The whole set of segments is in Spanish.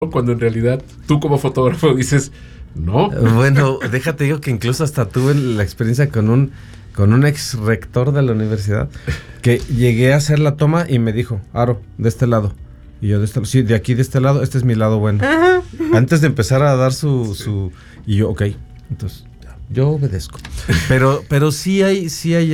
cuando en realidad tú como fotógrafo dices, no. Bueno, déjate digo que incluso hasta tuve la experiencia con un ex rector de la universidad que llegué a hacer la toma y me dijo, Aro, de este lado. Y yo, sí, de aquí, de este lado, este es mi lado bueno. Ajá. Antes de empezar a dar su... Y yo, ok, entonces, yo obedezco. Pero sí hay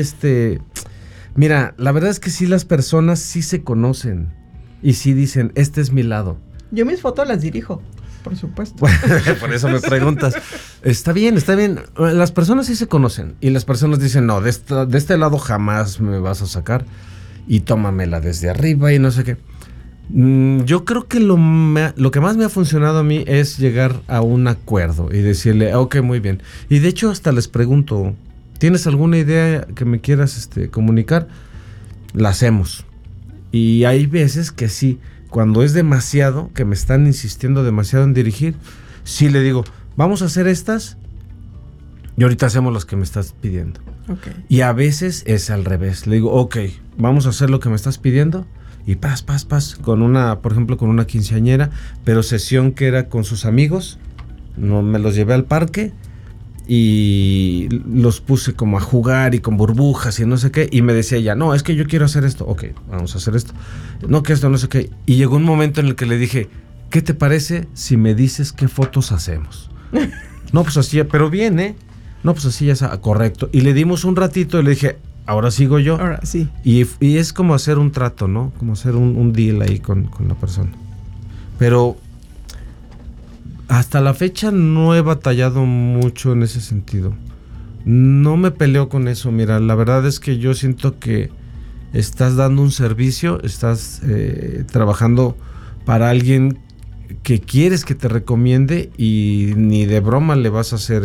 Mira, la verdad es que sí las personas sí se conocen y sí dicen, este es mi lado. Yo mis fotos las dirijo, por supuesto. Por eso me preguntas. Está bien. Las personas sí se conocen y las personas dicen, no, de este lado jamás me vas a sacar y tómamela desde arriba y no sé qué. Yo creo que lo que más me ha funcionado a mí es llegar a un acuerdo y decirle, ok, muy bien. Y de hecho hasta les pregunto, ¿tienes alguna idea que me quieras comunicar? La hacemos. Y hay veces que sí, cuando es demasiado, que me están insistiendo demasiado en dirigir, sí le digo, vamos a hacer estas y ahorita hacemos las que me estás pidiendo. Okay. Y a veces es al revés. Le digo, ok, vamos a hacer lo que me estás pidiendo. Y paz, por ejemplo, con una quinceañera, pero sesión que era con sus amigos, no me los llevé al parque y los puse como a jugar y con burbujas y no sé qué, y me decía ella, no, es que yo quiero hacer esto, ok, vamos a hacer esto, no, que esto, no sé qué, y llegó un momento en el que le dije, ¿qué te parece si me dices qué fotos hacemos? No, pues así, pero bien, no, pues así ya está, correcto, y le dimos un ratito y le dije, ahora sigo yo. Ahora sí. Y es como hacer un trato, ¿no? Como hacer un deal ahí con la persona. Pero hasta la fecha no he batallado mucho en ese sentido. No me peleo con eso. Mira, la verdad es que yo siento que estás dando un servicio, estás trabajando para alguien que quieres que te recomiende y ni de broma le vas a hacer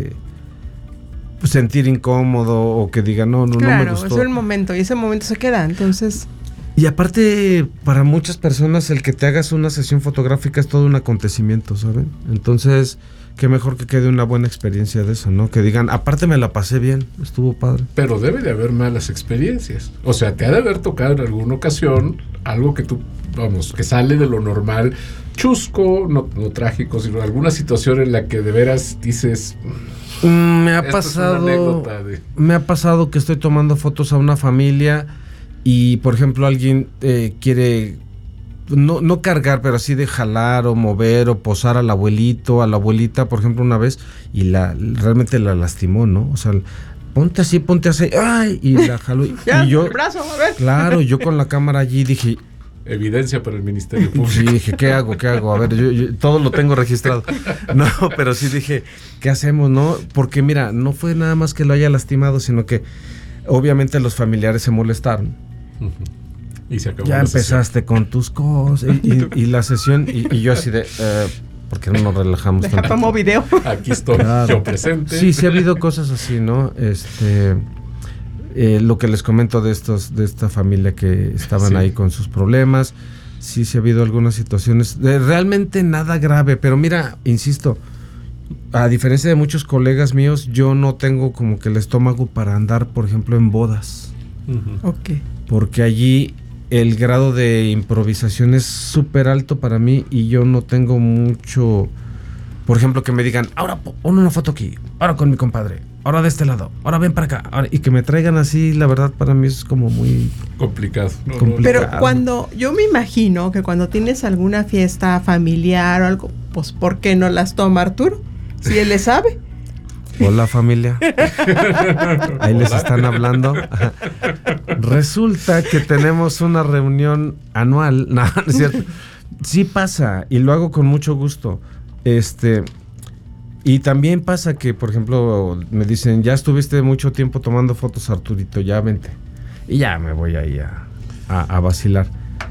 sentir incómodo o que diga no me gustó. Claro, es el momento y ese momento se queda, entonces. Y aparte, para muchas personas el que te hagas una sesión fotográfica es todo un acontecimiento, ¿saben? Entonces, qué mejor que quede una buena experiencia de eso, ¿no? Que digan, aparte me la pasé bien, estuvo padre. Pero debe de haber malas experiencias. O sea, te ha de haber tocado en alguna ocasión algo que tú, que sale de lo normal, chusco, no trágico, sino alguna situación en la que de veras dices... Me ha pasado que estoy tomando fotos a una familia y, por ejemplo, alguien quiere no cargar, pero así de jalar o mover o posar al abuelito, a la abuelita, por ejemplo, una vez, y realmente la lastimó, ¿no? O sea, ponte así, ¡ay! Y la jaló. Ya, y yo, el brazo, a ver. Claro, yo con la cámara allí dije... Evidencia para el Ministerio Público. Sí, dije, ¿qué hago? A ver, yo todo lo tengo registrado. No, pero sí dije, ¿qué hacemos, no? Porque mira, no fue nada más que lo haya lastimado, sino que obviamente los familiares se molestaron. Uh-huh. Y se acabó. Ya empezaste con tus cosas y la sesión, y yo así de... ¿por qué no nos relajamos tanto? Tomo video. Aquí estoy, claro. Yo presente. Sí ha habido cosas así, ¿no? Lo que les comento de esta familia que estaban ahí con sus problemas, sí ha habido algunas situaciones, realmente nada grave, pero mira, insisto, a diferencia de muchos colegas míos, yo no tengo como que el estómago para andar, por ejemplo, en bodas. Uh-huh. Okay. Porque allí el grado de improvisación es súper alto para mí y yo no tengo mucho, por ejemplo, que me digan, ahora pon una foto aquí, ahora con mi compadre, ahora de este lado, ahora ven para acá, y que me traigan así, la verdad para mí es como muy complicado. Pero cuando, yo me imagino que cuando tienes alguna fiesta familiar o algo, pues ¿por qué no las toma Arturo? Si él le sabe. Hola familia. Ahí les están hablando. Resulta que tenemos una reunión anual. No es cierto. Sí pasa y lo hago con mucho gusto. Y también pasa que, por ejemplo, me dicen, ya estuviste mucho tiempo tomando fotos, Arturito, ya vente. Y ya me voy ahí a vacilar.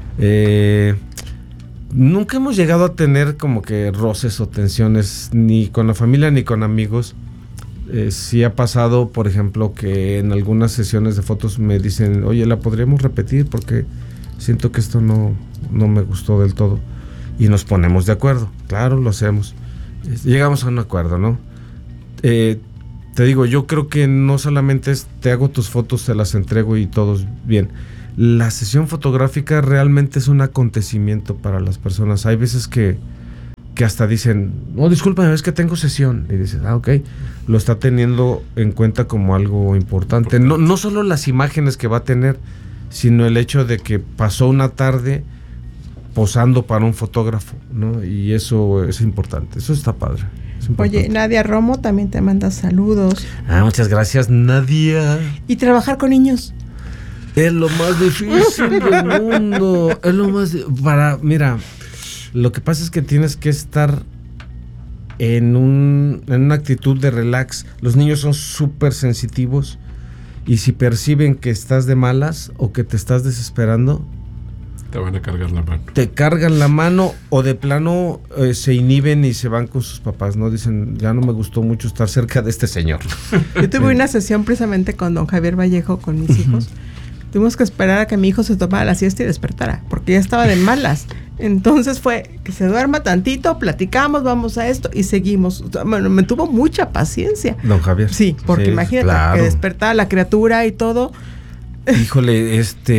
Nunca hemos llegado a tener como que roces o tensiones, ni con la familia ni con amigos. Sí ha pasado, por ejemplo, que en algunas sesiones de fotos me dicen, oye, ¿la podríamos repetir? Porque siento que esto no me gustó del todo. Y nos ponemos de acuerdo. Claro, lo hacemos. Llegamos a un acuerdo, ¿no? Te digo, yo creo que no solamente es te hago tus fotos, te las entrego y todo bien. La sesión fotográfica realmente es un acontecimiento para las personas. Hay veces que que hasta dicen, no, discúlpame, es que tengo sesión. Y dices, ok, lo está teniendo en cuenta como algo importante. No solo las imágenes que va a tener, sino el hecho de que pasó una tarde posando para un fotógrafo, ¿no? Y eso es importante, eso está padre. Oye, Nadia Romo también te manda saludos. Muchas gracias, Nadia. Y trabajar con niños. Es lo más difícil del mundo. Es lo más... Mira, lo que pasa es que tienes que estar en una actitud de relax. Los niños son súper sensitivos y si perciben que estás de malas o que te estás desesperando, te van a cargar la mano. Te cargan la mano o de plano se inhiben y se van con sus papás, ¿no? Dicen, ya no me gustó mucho estar cerca de este señor. Yo tuve una sesión precisamente con don Javier Vallejo, con mis hijos. Tuvimos que esperar a que mi hijo se tomara la siesta y despertara, porque ya estaba de malas. Entonces fue que se duerma tantito, platicamos, vamos a esto y seguimos. Bueno, me tuvo mucha paciencia. Don Javier. Sí, porque imagínate, claro, que despertaba la criatura y todo. Híjole,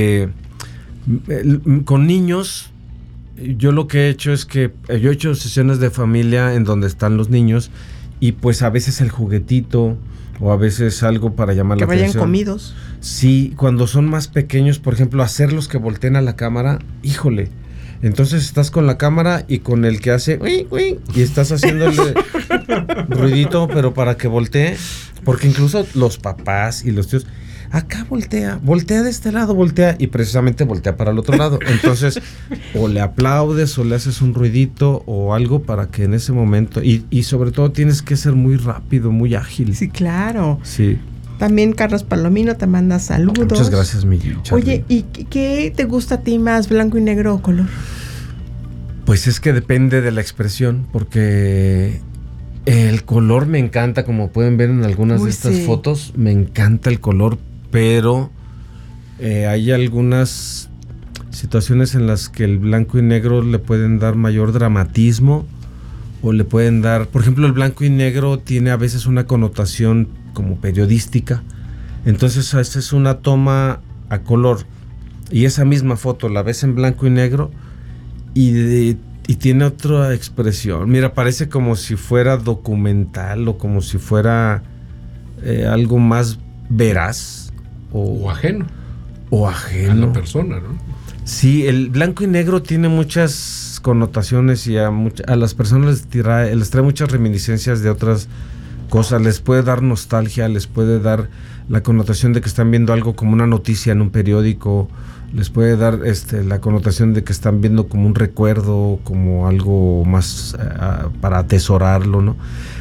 con niños, yo lo que he hecho es que yo he hecho sesiones de familia en donde están los niños y pues a veces el juguetito o a veces algo para llamar la atención. Que vayan comidos. Sí, cuando son más pequeños, por ejemplo, hacerlos que volteen a la cámara, híjole. Entonces estás con la cámara y con el que hace uy, uy, y estás haciéndole ruidito, pero para que voltee, porque incluso los papás y los tíos, acá voltea de este lado, voltea, y precisamente voltea para el otro lado. Entonces, o le aplaudes o le haces un ruidito o algo para que en ese momento, y sobre todo tienes que ser muy rápido, muy ágil. Sí, claro. Sí. También Carlos Palomino te manda saludos. Muchas gracias, mi Charlie. Oye, ¿y qué te gusta a ti más, blanco y negro o color? Pues es que depende de la expresión, porque el color me encanta, como pueden ver en algunas de estas fotos, me encanta el color, pero hay algunas situaciones en las que el blanco y negro le pueden dar mayor dramatismo o le pueden dar, por ejemplo, el blanco y negro tiene a veces una connotación como periodística, entonces esa es una toma a color y esa misma foto la ves en blanco y negro y tiene otra expresión. Mira, parece como si fuera documental o como si fuera algo más veraz o ajeno a la persona, ¿no? Sí, el blanco y negro tiene muchas connotaciones y a las personas les trae muchas reminiscencias de otras cosas, les puede dar nostalgia, les puede dar la connotación de que están viendo algo como una noticia en un periódico, les puede dar la connotación de que están viendo como un recuerdo, como algo más para atesorarlo, ¿no?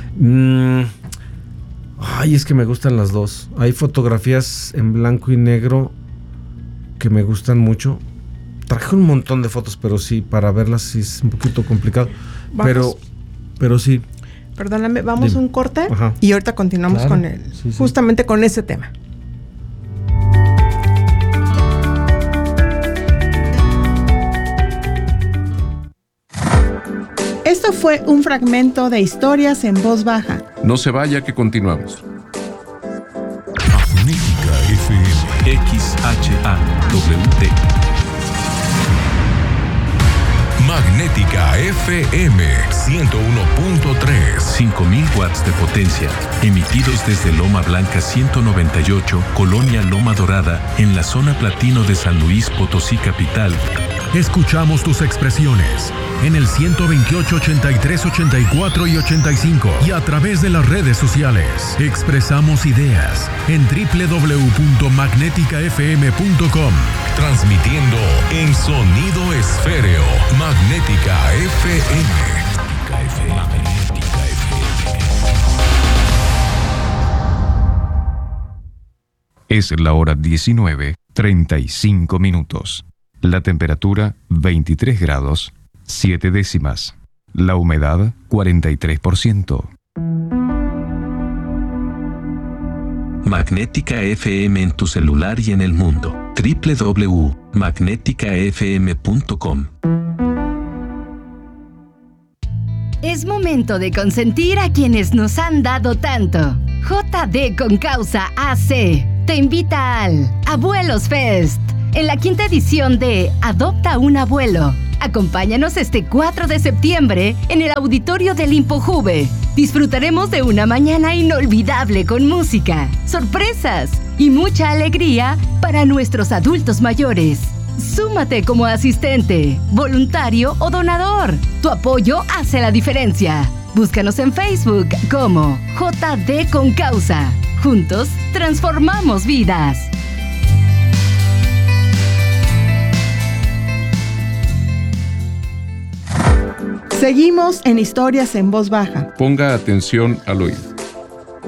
Ay, es que me gustan las dos. Hay fotografías en blanco y negro que me gustan mucho. Traje un montón de fotos, pero sí, para verlas sí es un poquito complicado. Pero sí. Perdóname, vamos a un corte. Ajá. Y ahorita continuamos con justamente con ese tema. Esto fue un fragmento de Historias en Voz Baja. No se vaya, que continuamos. Magnética FM XHAWT. Magnética FM 101.3. 5000 watts de potencia, emitidos desde Loma Blanca 198, Colonia Loma Dorada, en la zona platino de San Luis Potosí capital. Escuchamos tus expresiones en el 128, 83, 84 y 85 y a través de las redes sociales. Expresamos ideas en www.magneticafm.com. Transmitiendo en sonido esféreo. Magnética FM. Magnética FM. Es la hora 19:35. La temperatura 23 grados 7 décimas. La humedad 43%. Magnética FM en tu celular y en el mundo. www.magneticafm.com. Es momento de consentir a quienes nos han dado tanto. JD con Causa AC te invita al Abuelos Fest. En la 5ª edición de Adopta un Abuelo, Acompáñanos este 4 de septiembre en el auditorio del IMPOJUVE. Disfrutaremos de una mañana inolvidable con música, sorpresas y mucha alegría para nuestros adultos mayores. Súmate como asistente, voluntario o donador. Tu apoyo hace la diferencia. Búscanos en Facebook como JD con Causa. Juntos transformamos vidas. Seguimos en Historias en Voz Baja. Ponga atención al oído.